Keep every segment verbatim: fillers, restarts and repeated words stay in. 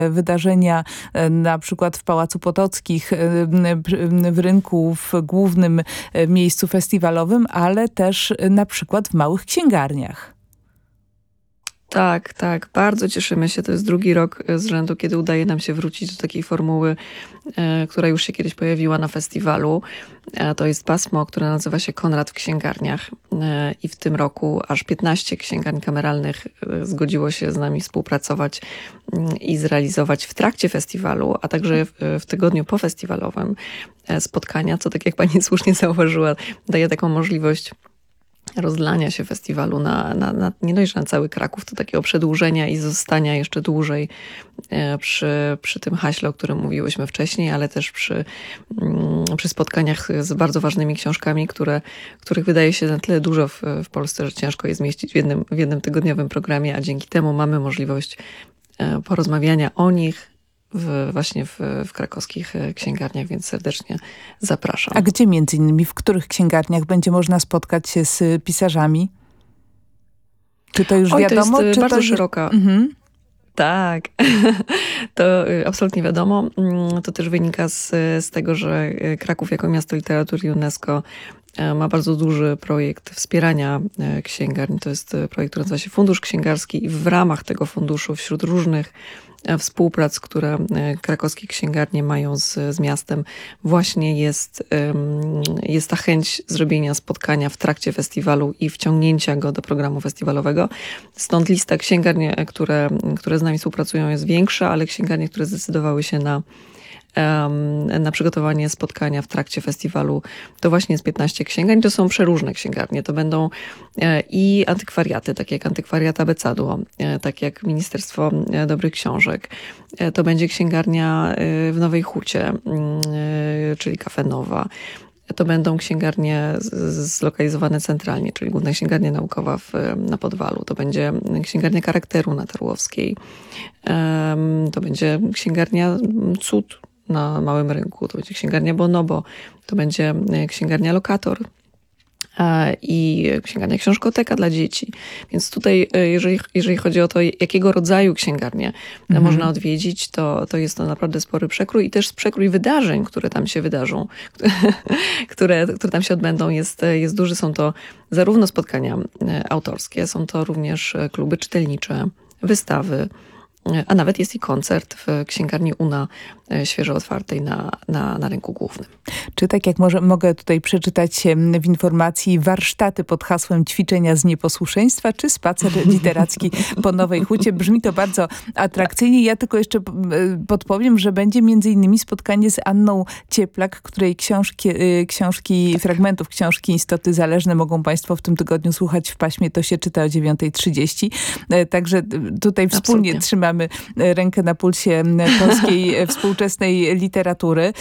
wydarzenia na przykład w Pałacu Potockich, w rynku, w głównym miejscu festiwalowym, ale też na przykład w małych księgarniach. Tak, tak. Bardzo cieszymy się. To jest drugi rok z rzędu, kiedy udaje nam się wrócić do takiej formuły, e, która już się kiedyś pojawiła na festiwalu. E, to jest pasmo, które nazywa się Konrad w księgarniach. E, I w tym roku aż piętnaście księgarni kameralnych e, zgodziło się z nami współpracować e, i zrealizować w trakcie festiwalu, a także w, w tygodniu pofestiwalowym e, spotkania, co tak jak pani słusznie zauważyła, daje taką możliwość rozlania się festiwalu na, na, na nie dość, że na cały Kraków, to takiego przedłużenia i zostania jeszcze dłużej przy, przy tym haśle, o którym mówiłyśmy wcześniej, ale też przy, przy spotkaniach z bardzo ważnymi książkami, które, których wydaje się na tyle dużo w, w Polsce, że ciężko je zmieścić w jednym, w jednym tygodniowym programie, a dzięki temu mamy możliwość porozmawiania o nich w, właśnie w, w krakowskich księgarniach, więc serdecznie zapraszam. A gdzie między innymi, w których księgarniach będzie można spotkać się z pisarzami? Czy to już Oj, wiadomo? To jest czy bardzo to... szeroka. Mhm. Tak, to absolutnie wiadomo. To też wynika z, z tego, że Kraków jako miasto literatury UNESCO ma bardzo duży projekt wspierania księgarni. To jest projekt, który nazywa się Fundusz Księgarski i w ramach tego funduszu wśród różnych współprac, które krakowskie księgarnie mają z, z miastem, właśnie jest, jest ta chęć zrobienia spotkania w trakcie festiwalu i wciągnięcia go do programu festiwalowego. Stąd lista księgarni, które, które z nami współpracują, jest większa, ale księgarnie, które zdecydowały się na na przygotowanie spotkania w trakcie festiwalu, to właśnie jest piętnaście księgarni. To są przeróżne księgarnie. To będą i antykwariaty, takie jak Antykwariat Abecadło, tak jak Ministerstwo Dobrych Książek. To będzie księgarnia w Nowej Hucie, czyli Kafe Nowa. To będą księgarnie zlokalizowane centralnie, czyli Główna Księgarnia Naukowa w, na Podwalu. To będzie księgarnia Charakteru na Tarłowskiej. To będzie księgarnia Cud na Małym Rynku. To będzie księgarnia Bonobo. To będzie księgarnia Lokator i księgarnia Książkoteka dla dzieci. Więc tutaj, jeżeli, jeżeli chodzi o to, jakiego rodzaju księgarnie mhm. można odwiedzić, to, to jest to naprawdę spory przekrój i też przekrój wydarzeń, które tam się wydarzą, które, które tam się odbędą, jest, jest duży. Są to zarówno spotkania autorskie, są to również kluby czytelnicze, wystawy, a nawet jest i koncert w księgarni UNA świeżo otwartej na, na, na rynku głównym. Czy tak jak może, mogę tutaj przeczytać w informacji warsztaty pod hasłem ćwiczenia z nieposłuszeństwa, czy spacer literacki po Nowej Hucie? Brzmi to bardzo atrakcyjnie. Ja tylko jeszcze podpowiem, że będzie między innymi spotkanie z Anną Cieplak, której książki, książki tak. fragmentów książki Istoty Zależne mogą państwo w tym tygodniu słuchać w paśmie To się czyta o dziewiątej trzydzieści. Także tutaj wspólnie Absolutnie. trzymamy rękę na pulsie polskiej współczesnej literatury.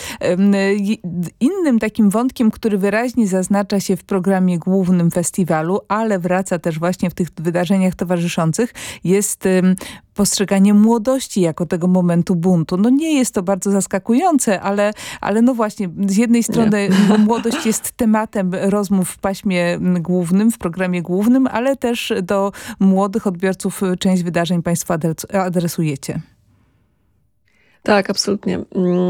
Innym takim wątkiem, który wyraźnie zaznacza się w programie głównym festiwalu, ale wraca też właśnie w tych wydarzeniach towarzyszących, jest postrzeganie młodości jako tego momentu buntu. No nie jest to bardzo zaskakujące, ale, ale no właśnie, z jednej strony nie. młodość jest tematem rozmów w paśmie głównym, w programie głównym, ale też do młodych odbiorców część wydarzeń państwo adresujecie. Tak, absolutnie.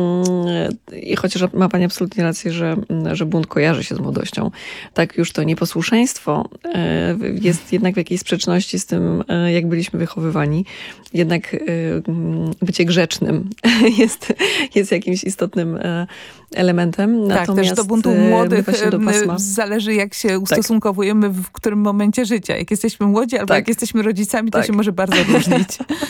I chociaż ma pani absolutnie rację, że, że bunt kojarzy się z młodością. Tak już to nieposłuszeństwo jest jednak w jakiejś sprzeczności z tym, jak byliśmy wychowywani. Jednak bycie grzecznym jest, jest jakimś istotnym elementem. Tak, Natomiast też do buntu młodych do pasma. zależy, jak się ustosunkowujemy tak. w którym momencie życia. Jak jesteśmy młodzi albo tak. jak jesteśmy rodzicami, to tak. się może bardzo różnić.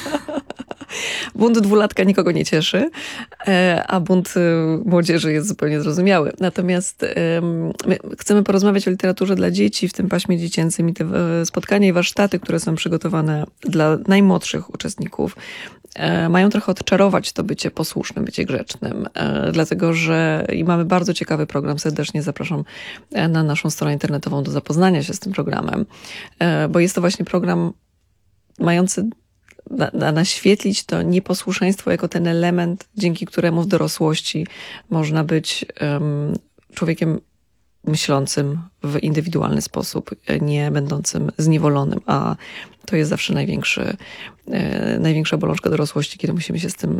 Bunt dwulatka nikogo nie cieszy, a bunt młodzieży jest zupełnie zrozumiały. Natomiast my chcemy porozmawiać o literaturze dla dzieci w tym paśmie dziecięcym i te spotkania i warsztaty, które są przygotowane dla najmłodszych uczestników, mają trochę odczarować to bycie posłusznym, bycie grzecznym. Dlatego, że i mamy bardzo ciekawy program. Serdecznie zapraszam na naszą stronę internetową do zapoznania się z tym programem, bo jest to właśnie program mający Na, na, naświetlić to nieposłuszeństwo jako ten element, dzięki któremu w dorosłości można być um, człowiekiem myślącym w indywidualny sposób, nie będącym zniewolonym, a to jest zawsze największy, największa bolączka dorosłości, kiedy musimy się z tym